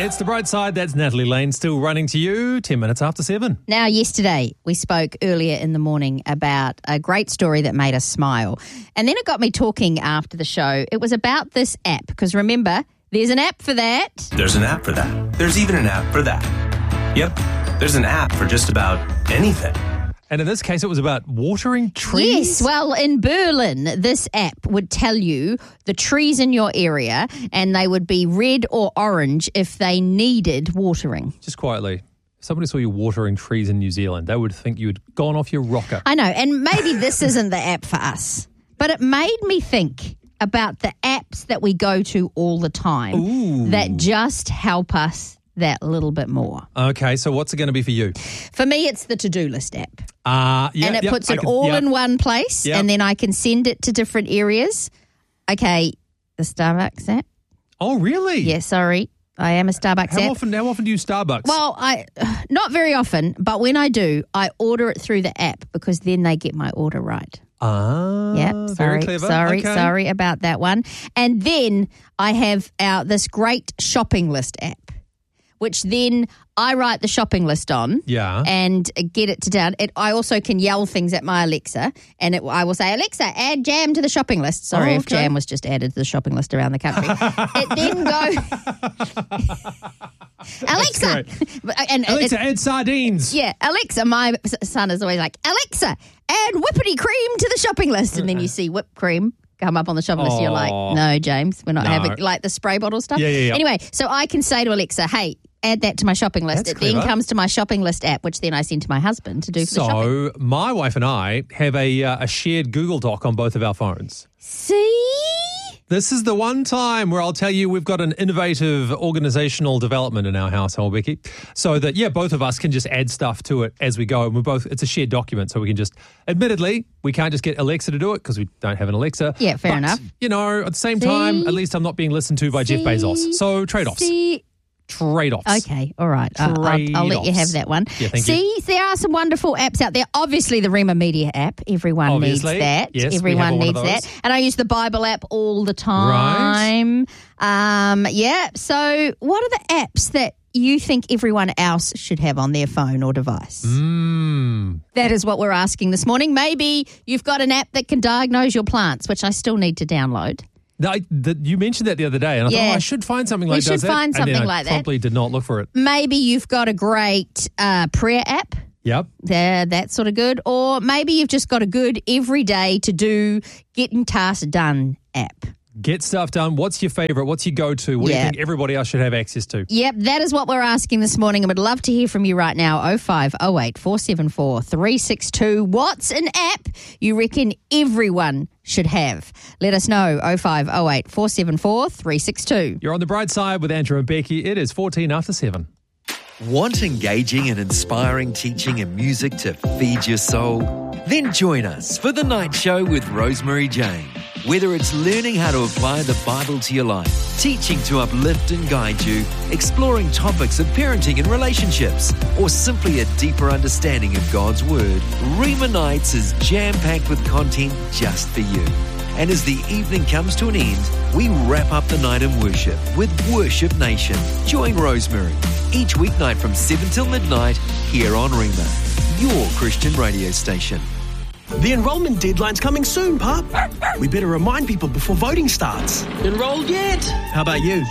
It's The Bright Side. That's Natalie Lane still running to you 10 minutes after 7. Now, yesterday we spoke earlier in the morning about a great story that made us smile. And then it got me talking after the show. It was about this app, because remember, there's an app for that. There's an app for that. There's even an app for that. Yep, there's an app for just about anything. And in this case, it was about watering trees? Yes, well, in Berlin, this app would tell you the trees in your area, and they would be red or orange if they needed watering. Just quietly, if somebody saw you watering trees in New Zealand, they would think you had gone off your rocker. I know, and maybe this isn't the app for us, but it made me think about the apps that we go to all the time that just help us that little bit more. Okay, so what's it going to be for you? For me, it's the to-do list app. And it puts it all in one place, and then I can send it to different areas. Okay, the Starbucks app. Oh, really? Yeah, sorry. I am a Starbucks app. How often do you Starbucks? Well, not very often, but when I do, I order it through the app because then they get my order right. Very clever. Sorry about that one. And then I have this great shopping list app, which then I write the shopping list on and get it to down. I also can yell things at my Alexa, and I will say, Alexa, add jam to the shopping list. Sorry if jam was just added to the shopping list around the country. It then goes, Alexa. Alexa, add sardines. Yeah, Alexa, my son is always like, Alexa, add whippity cream to the shopping list. And then you see whipped cream come up on the shopping list. You're like, no, James, we're not having like the spray bottle stuff. Yeah. Anyway, so I can say to Alexa, hey, add that to my shopping list. It then comes to my shopping list app, which then I send to my husband to do for the shopping. So my wife and I have a shared Google Doc on both of our phones. See? This is the one time where I'll tell you we've got an innovative organizational development in our household, Becky, so that, both of us can just add stuff to it as we go. And it's a shared document, so we can just, admittedly, we can't just get Alexa to do it because we don't have an Alexa. Yeah, fair enough. At the same time, at least I'm not being listened to by Jeff Bezos. So trade-offs. Trade-offs. Okay, all right. I'll let you have that one. Yeah, thank you. There are some wonderful apps out there. Obviously, the Rema Media app. Everyone needs that. Yes, everyone needs that. And I use the Bible app all the time. Right. So what are the apps that you think everyone else should have on their phone or device? That is what we're asking this morning. Maybe you've got an app that can diagnose your plants, which I still need to download. You mentioned that the other day, and I thought, I should find something like that. We should find something and then like I promptly did not look for it. Maybe you've got a great prayer app. Yep. That's sort of good. Or maybe you've just got a good everyday to do, getting tasks done app. Get stuff done. What's your favourite? What's your go-to? What do you think everybody else should have access to? Yep, that is what we're asking this morning, and we'd love to hear from you right now. 0508 474 362. What's an app you reckon everyone should have? Let us know. 0508 474 362. You're on The Bright Side with Andrew and Becky. It is 14 after 7. Want engaging and inspiring teaching and music to feed your soul? Then join us for The Night Show with Rosemary Jane. Whether it's learning how to apply the Bible to your life, teaching to uplift and guide you, exploring topics of parenting and relationships, or simply a deeper understanding of God's Word, Rema Nights is jam-packed with content just for you. And as the evening comes to an end, we wrap up the night in worship with Worship Nation. Join Rosemary each weeknight from 7 till midnight here on Rema, your Christian radio station. The enrolment deadline's coming soon, Pup. We better remind people before voting starts. Enrolled yet? How about you?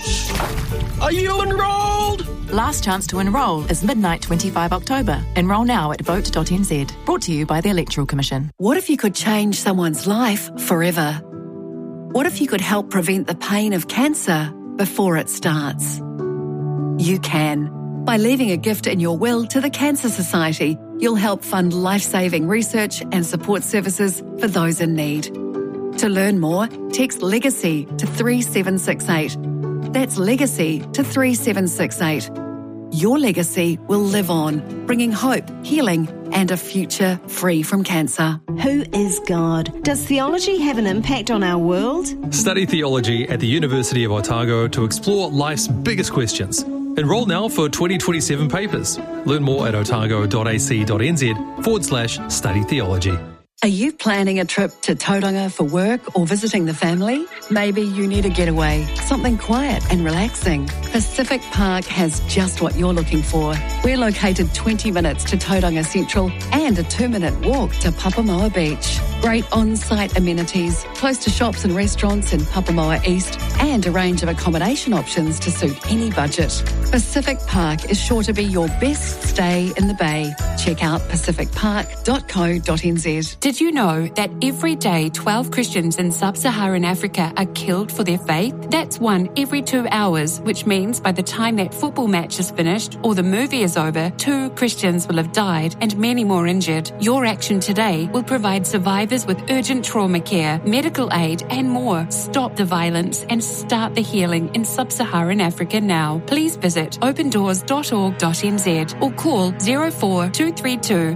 Are you enrolled? Last chance to enrol is midnight 25 October. Enrol now at vote.nz. Brought to you by the Electoral Commission. What if you could change someone's life forever? What if you could help prevent the pain of cancer before it starts? You can. By leaving a gift in your will to the Cancer Society, you'll help fund life-saving research and support services for those in need. To learn more, text LEGACY to 3768. That's LEGACY to 3768. Your legacy will live on, bringing hope, healing, and a future free from cancer. Who is God? Does theology have an impact on our world? Study theology at the University of Otago to explore life's biggest questions. Enroll now for 2027 papers. Learn more at otago.ac.nz/study theology. Are you planning a trip to Tauranga for work or visiting the family? Maybe you need a getaway, something quiet and relaxing. Pacific Park has just what you're looking for. We're located 20 minutes to Tauranga Central and a 2-minute walk to Papamoa Beach. Great on-site amenities, close to shops and restaurants in Papamoa East, and a range of accommodation options to suit any budget. Pacific Park is sure to be your best stay in the Bay. Check out pacificpark.co.nz. Did you know that every day 12 Christians in sub-Saharan Africa are killed for their faith? That's one every 2 hours, which means by the time that football match is finished or the movie is over, 2 Christians will have died and many more injured. Your action today will provide survivors with urgent trauma care, medical aid and more. Stop the violence and start the healing in sub-Saharan Africa now. Please visit opendoors.org.nz or call 04-232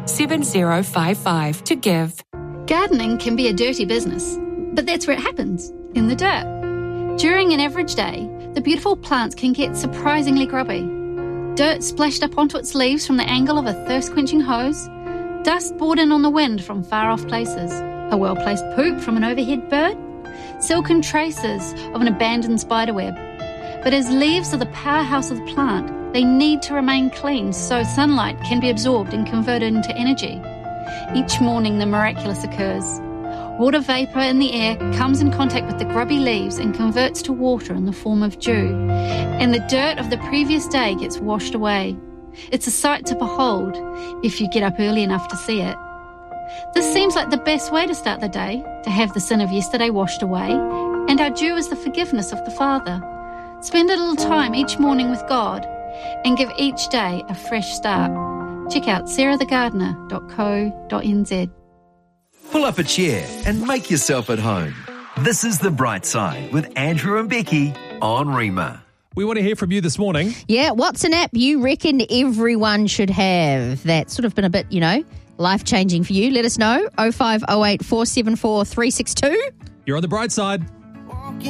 7055 to give. Gardening can be a dirty business, but that's where it happens, in the dirt. During an average day, the beautiful plants can get surprisingly grubby. Dirt splashed up onto its leaves from the angle of a thirst-quenching hose, dust poured in on the wind from far-off places, a well-placed poop from an overhead bird, silken traces of an abandoned spiderweb. But as leaves are the powerhouse of the plant, they need to remain clean so sunlight can be absorbed and converted into energy. Each morning the miraculous occurs. Water vapour in the air comes in contact with the grubby leaves and converts to water in the form of dew, and the dirt of the previous day gets washed away. It's a sight to behold if you get up early enough to see it. This seems like the best way to start the day, to have the sin of yesterday washed away, and our due is the forgiveness of the Father. Spend a little time each morning with God and give each day a fresh start. Check out sarahthegardener.co.nz. Pull up a chair and make yourself at home. This is The Bright Side with Andrew and Becky on Rima. We want to hear from you this morning. Yeah, what's an app you reckon everyone should have that's sort of been a bit, life-changing for you? Let us know. 0508 474 362. You're on The Bright Side.